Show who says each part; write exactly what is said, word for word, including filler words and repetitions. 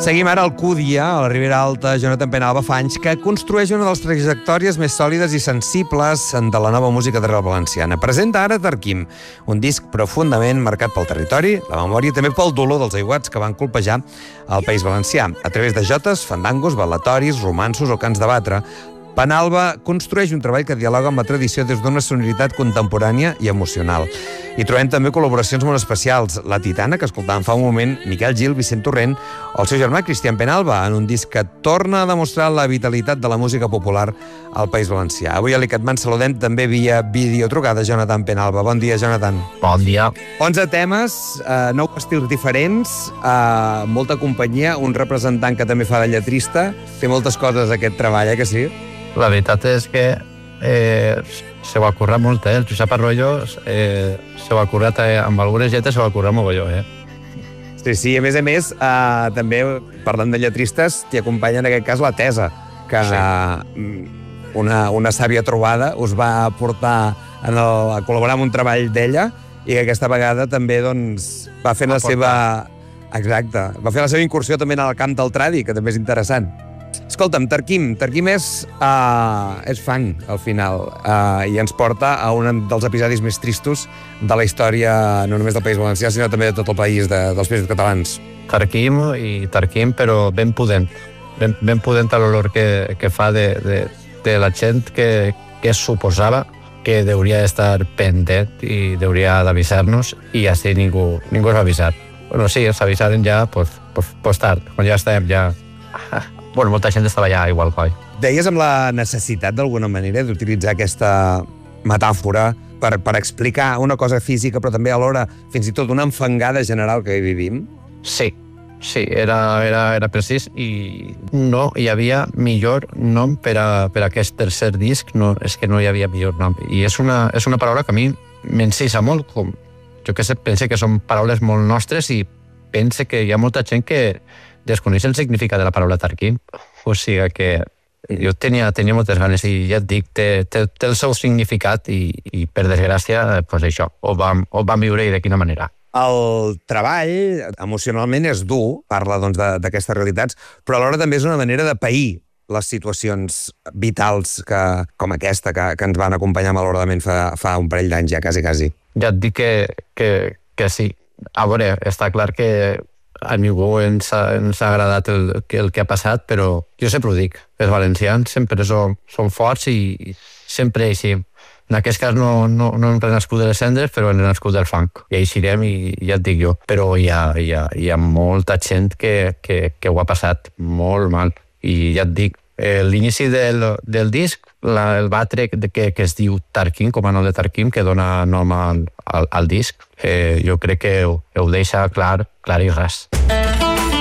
Speaker 1: Seguim ara al Cúdia, a la Ribera Alta. Jonathan Penalba fa anys que construeix una de les trajectòries més sòlides i sensibles de la nova música d'arrel valenciana. Presenta ara Tarquim, un disc profundament marcat pel territori, la memòria i també pel dolor dels aiguats que van colpejar el País Valencià. A través de jotes, fandangos, ballatoris, romanços o cants de batre, Penalba construeix un treball que dialoga amb la tradició des d'una sonoritat contemporània i emocional. Hi trobem també col·laboracions molt especials. La Titana, que escoltàvem fa un moment, Miquel Gil, Vicent Torrent, o el seu germà Cristian Penalba, en un disc que torna a demostrar la vitalitat de la música popular al País Valencià. Avui a l'I C A T M saludem també via videotrucada Jonathan Penalba. Bon dia, Jonathan.
Speaker 2: Bon dia.
Speaker 1: onze temes, eh, nou estils diferents, eh, molta companyia, un representant que també fa de lletrista. Té moltes coses aquest treball, eh, que sí?
Speaker 2: La veritat és que eh, se ho ha currat molt, eh? El Josep Arroyo eh, se ho ha currat eh, amb algunes lletres, se ho ha currat mogolló, eh?
Speaker 1: Sí, sí, a més a més, eh, també parlant de lletristes, t'hi acompanya en aquest cas la Tesa, que sí. eh, una, una sàvia trobada us va portar en el, a col·laborar en un treball d'ella i que aquesta vegada també doncs, va fer la seva... Exacte, va fer la seva incursió també en el camp del tradi, que també és interessant. Escolta'm, Tarquim, Tarquim és, uh, és fang, al final, uh, i ens porta a un dels episodis més tristos de la història, no només del País Valencià, sinó també de tot el país, de, dels països catalans.
Speaker 2: Tarquim i Tarquim, però ben pudent. Ben, ben pudent a l'olor que, que fa de, de, de la gent que, que es suposava que hauria d'estar pendent i hauria d'avisar-nos, i així ningú, ningú s'ha avisat. Bueno, sí, s'avisaren ja, pues, pues, pues tard, quan ja estem ja... Bueno, molta gent estava ja igual coi.
Speaker 1: Deies amb la necessitat, d'alguna manera, d'utilitzar aquesta metàfora per, per explicar una cosa física, però també alhora fins i tot una enfangada general que hi vivim?
Speaker 2: Sí, sí, era, era, era precís, i no hi havia millor nom per a, per a aquest tercer disc, no, és que no hi havia millor nom. I és una, és una paraula que a mi m'encisa molt, com, jo que sé, pense que són paraules molt nostres i pense que hi ha molta gent que desconeix el significat de la paraula Tarquim. O sigui que jo tenia, tenia moltes ganes i ja et dic, té, té, té el seu significat i, i per desgràcia, pues això, ho vam, ho vam viure i de quina manera.
Speaker 1: El treball emocionalment és dur, parla doncs, d'aquestes realitats, però alhora també és una manera de pair les situacions vitals que, com aquesta que, que ens van acompanyar malauradament fa, fa un parell d'anys ja, quasi, quasi.
Speaker 2: Ja et dic que, que, que sí. A veure, està clar que a ningú ens ha, ens ha agradat el, el que ha passat, però jo sempre ho dic, els valencians sempre som, som forts i sempre eixim. En aquest cas no, no, no hem renascut de les cendres, però hem renascut del fang. I eixirem, i ja et dic jo. Però hi ha, hi ha, hi ha molta gent que, que, que ho ha passat molt mal. I ja et dic, eh, l'inici del, del disc, la, el batre que, que es diu Tarquim, com a nom de Tarquim, que dona nom al, al, al disc, eh, jo crec que ho, ho deixa clar, clar i ras.